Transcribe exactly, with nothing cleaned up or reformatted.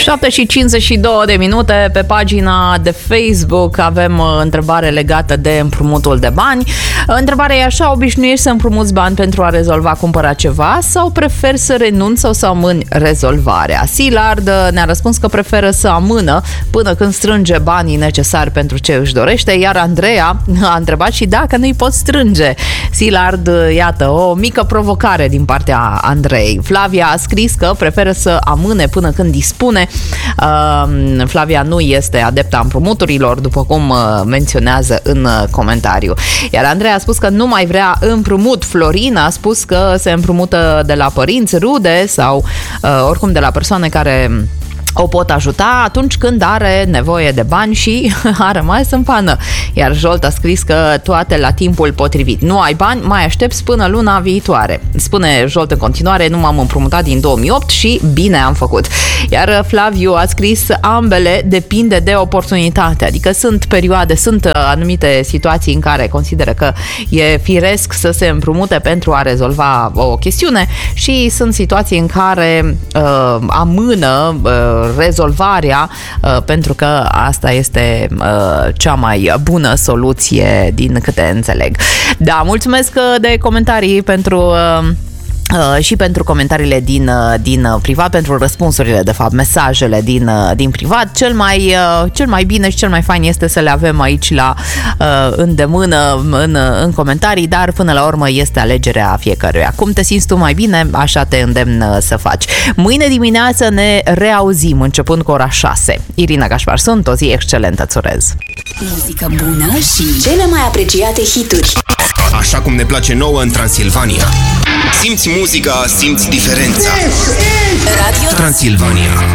șapte și cincizeci și două de minute. Pe pagina de Facebook avem întrebare legată de împrumutul de bani. Întrebarea e așa: obișnuiești să împrumuți bani pentru a rezolva cumpăra ceva sau preferi să renunți sau să amâni rezolvarea? Silard ne-a răspuns că preferă să amână până când strânge banii necesari pentru ce își dorește, iar Andreea a întrebat și dacă nu-i pot strânge. Silard, iată, o mică provocare din partea Andrei. Flavia a scris că preferă să amâne până când dispune. Uh, Flavia nu este adepta împrumuturilor, după cum uh, menționează în uh, comentariu. Iar Andrei a spus că nu mai vrea împrumut. Florin a spus că se împrumută de la părinți, rude sau uh, oricum de la persoane care o pot ajuta atunci când are nevoie de bani și a rămas în pană. Iar Jolt a scris că toate la timpul potrivit. Nu ai bani, mai aștepți până luna viitoare. Spune Jolt în continuare: nu m-am împrumutat din două mii opt și bine am făcut. Iar Flaviu a scris: ambele depinde de oportunitate. Adică sunt perioade, sunt anumite situații în care consideră că e firesc să se împrumute pentru a rezolva o chestiune și sunt situații în care uh, amână uh, rezolvarea, uh, pentru că asta este uh, cea mai bună soluție din câte înțeleg. Da, mulțumesc de comentarii pentru uh, Uh, și pentru comentariile din, uh, din uh, privat, pentru răspunsurile, de fapt, mesajele din, uh, din privat. Cel mai, uh, cel mai bine și cel mai fain este să le avem aici la uh, îndemână în, în comentarii, dar până la urmă este alegerea fiecăruia. Cum te simți tu mai bine, așa te îndemn uh, să faci. Mâine dimineață ne reauzim începând cu ora șase. Irina Gașpar sunt, o zi excelentă îți urez. Muzică bună și cele mai apreciate hituri. Așa cum ne place nouă în Transilvania. Simți muzica, simți diferența. Radio Transilvania.